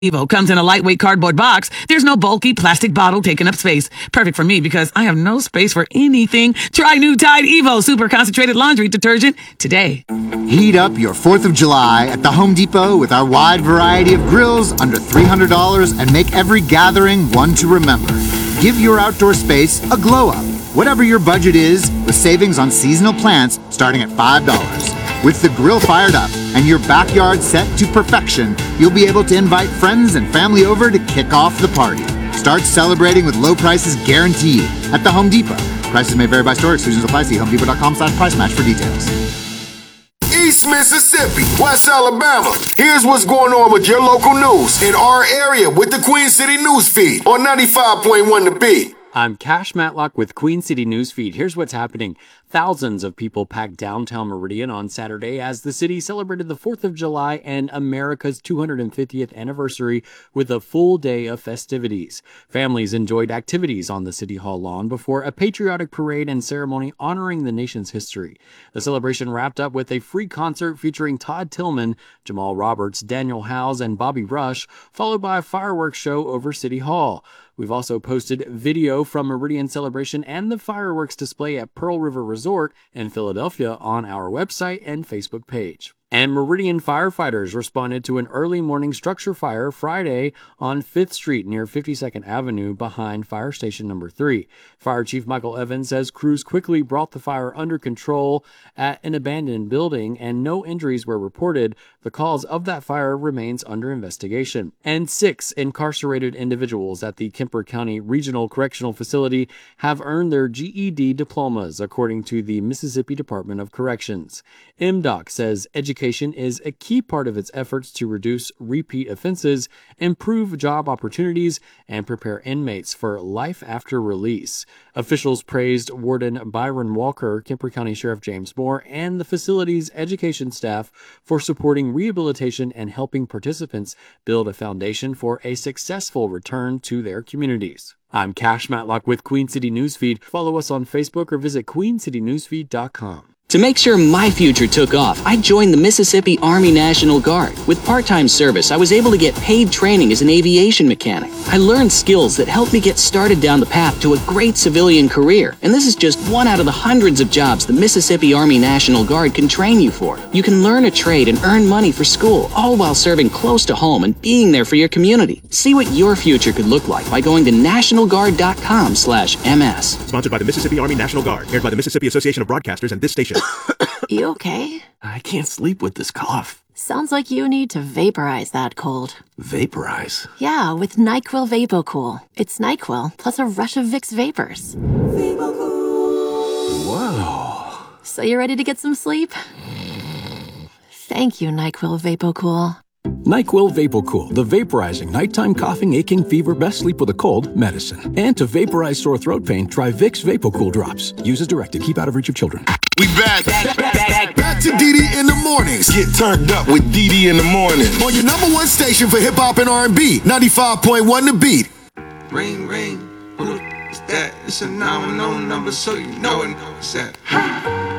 Evo comes in a lightweight cardboard box. There's no bulky plastic bottle taking up space. Perfect for me because I have no space for anything. Try new Tide Evo Super Concentrated Laundry Detergent today. Heat up your 4th of July at the Home Depot with our wide variety of grills under $300 and make every gathering one to remember. Give your outdoor space a glow up. Whatever your budget is, with savings on seasonal plants starting at $5. With the grill fired up and your backyard set to perfection, you'll be able to invite friends and family over to kick off the party. Start celebrating with low prices guaranteed at the Home Depot. Prices may vary by store. Exclusions apply. See HomeDepot.com/price match for details. East Mississippi, West Alabama. Here's what's going on with your local news in our area with the Queen City News Feed on 95.1 The Beat. I'm Cash Matlock with Queen City Newsfeed. Here's what's happening. Thousands of people packed downtown Meridian on Saturday as the city celebrated the 4th of July and America's 250th anniversary with a full day of festivities. Families enjoyed activities on the City Hall lawn before a patriotic parade and ceremony honoring the nation's history. The celebration wrapped up with a free concert featuring Todd Tillman, Jamal Roberts, Daniel Howes, and Bobby Rush, followed by a fireworks show over City Hall. We've also posted video from Meridian Celebration and the fireworks display at Pearl River Resort in Philadelphia on our website and Facebook page. And Meridian firefighters responded to an early morning structure fire Friday on 5th Street near 52nd Avenue behind Fire Station Number 3. Fire Chief Michael Evans says crews quickly brought the fire under control at an abandoned building and no injuries were reported. The cause of that fire remains under investigation. And 6 incarcerated individuals at the Kemper County Regional Correctional Facility have earned their GED diplomas, according to the Mississippi Department of Corrections. MDOC says education is a key part of its efforts to reduce repeat offenses, improve job opportunities, and prepare inmates for life after release. Officials praised Warden Byron Walker, Kemper County Sheriff James Moore, and the facility's education staff for supporting rehabilitation and helping participants build a foundation for a successful return to their communities. I'm Cash Matlock with Queen City Newsfeed. Follow us on Facebook or visit queencitynewsfeed.com. To make sure my future took off, I joined the Mississippi Army National Guard. With part-time service, I was able to get paid training as an aviation mechanic. I learned skills that helped me get started down the path to a great civilian career. And this is just one out of the hundreds of jobs the Mississippi Army National Guard can train you for. You can learn a trade and earn money for school, all while serving close to home and being there for your community. See what your future could look like by going to nationalguard.com/MS. Sponsored by the Mississippi Army National Guard. Aired by the Mississippi Association of Broadcasters and this station. You okay? I can't sleep with this cough. Sounds like you need to vaporize that cold. Vaporize? Yeah, with NyQuil VapoCool. It's NyQuil plus a rush of Vicks vapors. VapoCool. Whoa. So you ready to get some sleep? Thank you, NyQuil VapoCool. NyQuil VapoCool, the vaporizing nighttime coughing, aching, fever, best sleep with a cold medicine. And to vaporize sore throat pain, try Vicks VapoCool drops. Use as directed. Keep out of reach of children. We back to Dee in the mornings. Get turned up with Dee in the morning on your number one station for hip hop and R&B, 95.1 The Beat. Ring, ring, who is that? It's a 910 number, so you know it. It's that.